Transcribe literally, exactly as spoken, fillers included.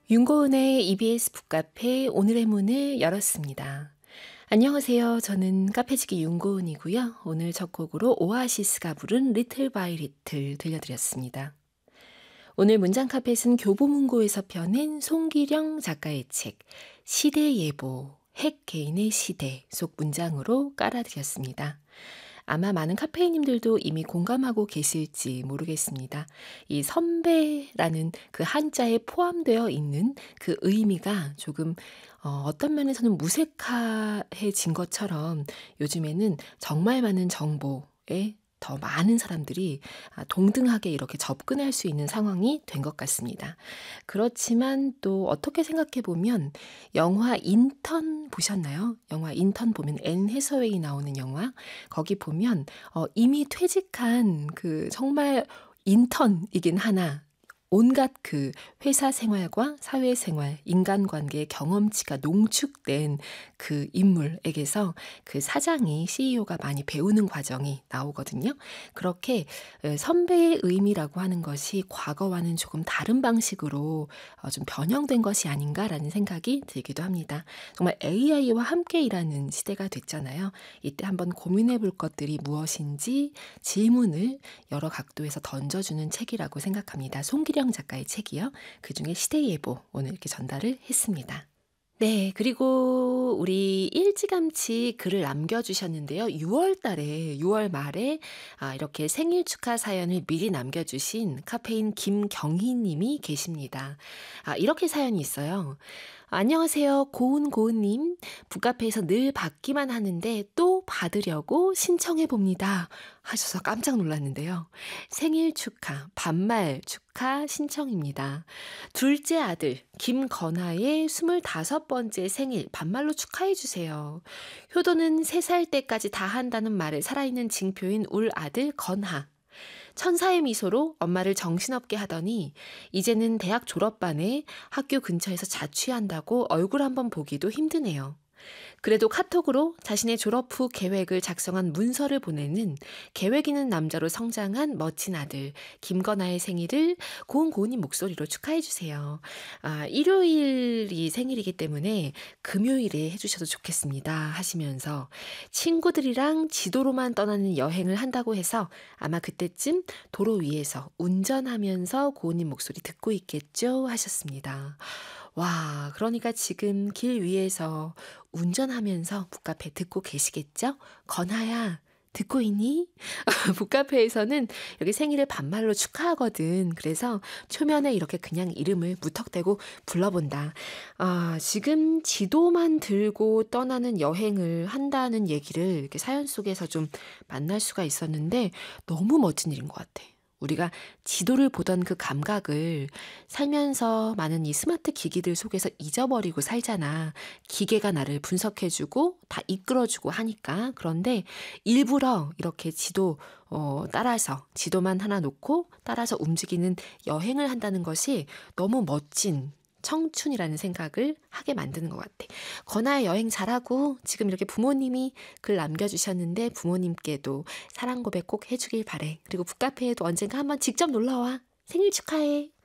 윤고은의 이비에스 북카페 오늘의 문을 열었습니다. 안녕하세요. 저는 카페지기 윤고은이고요. 오늘 첫 곡으로 오아시스가 부른 리틀 바이 리틀 들려드렸습니다. 오늘 문장 카펫은 교보문고에서 펴낸 송기령 작가의 책 시대예보 핵 개인의 시대 속 문장으로 깔아드렸습니다. 아마 많은 카페인님들도 이미 공감하고 계실지 모르겠습니다. 이 선배라는 그 한자에 포함되어 있는 그 의미가 조금 어, 어떤 면에서는 무색해진 것처럼 요즘에는 정말 많은 정보에 더 많은 사람들이 동등하게 이렇게 접근할 수 있는 상황이 된 것 같습니다. 그렇지만 또 어떻게 생각해 보면 영화 인턴 보셨나요? 영화 인턴 보면 앤 해서웨이 나오는 영화 거기 보면 어, 이미 퇴직한 그 정말 인턴이긴 하나 온갖 그 회사 생활과 사회생활, 인간관계의 경험치가 농축된 그 인물에게서 그 사장이 씨이오가 많이 배우는 과정이 나오거든요. 그렇게 선배의 의미라고 하는 것이 과거와는 조금 다른 방식으로 좀 변형된 것이 아닌가라는 생각이 들기도 합니다. 정말 에이아이와 함께 일하는 시대가 됐잖아요. 이때 한번 고민해 볼 것들이 무엇인지 질문을 여러 각도에서 던져주는 책이라고 생각합니다. 송기령 작가의 책이요. 그중에 시대예보 오늘 이렇게 전달을 했습니다. 네, 그리고 우리 일찌감치 글을 남겨주셨는데요. 유월 달에, 유월 말에 아, 이렇게 생일 축하 사연을 미리 남겨주신 카페인 김경희 님이 계십니다. 아, 이렇게 사연이 있어요. 안녕하세요. 고은고은님. 북카페에서 늘 받기만 하는데 또 받으려고 신청해봅니다. 하셔서 깜짝 놀랐는데요. 생일 축하, 반말 축하 신청입니다. 둘째 아들 김건아의 스물다섯 번째 생일 반말로 축하해주세요. 효도는 세 살 때까지 다 한다는 말에 살아있는 징표인 울 아들 건하. 천사의 미소로 엄마를 정신없게 하더니 이제는 대학 졸업반에 학교 근처에서 자취한다고 얼굴 한번 보기도 힘드네요. 그래도 카톡으로 자신의 졸업 후 계획을 작성한 문서를 보내는 계획 있는 남자로 성장한 멋진 아들 김건아의 생일을 고운고운님 목소리로 축하해주세요. 아, 일요일이 생일이기 때문에 금요일에 해주셔도 좋겠습니다 하시면서 친구들이랑 지도로만 떠나는 여행을 한다고 해서 아마 그때쯤 도로 위에서 운전하면서 고운님 목소리 듣고 있겠죠 하셨습니다. 와, 그러니까 지금 길 위에서 운전하면서 북카페 듣고 계시겠죠? 건아야, 듣고 있니? 북카페에서는 여기 생일을 반말로 축하하거든. 그래서 초면에 이렇게 그냥 이름을 무턱대고 불러본다. 아, 지금 지도만 들고 떠나는 여행을 한다는 얘기를 이렇게 사연 속에서 좀 만날 수가 있었는데 너무 멋진 일인 것 같아. 우리가 지도를 보던 그 감각을 살면서 많은 이 스마트 기기들 속에서 잊어버리고 살잖아. 기계가 나를 분석해주고 다 이끌어주고 하니까. 그런데 일부러 이렇게 지도 어, 따라서 지도만 하나 놓고 따라서 움직이는 여행을 한다는 것이 너무 멋진 청춘이라는 생각을 하게 만드는 것 같아. 건아의 여행 잘하고 지금 이렇게 부모님이 글 남겨주셨는데 부모님께도 사랑 고백 꼭 해주길 바래. 그리고 북카페에도 언젠가 한번 직접 놀러와. 생일 축하해.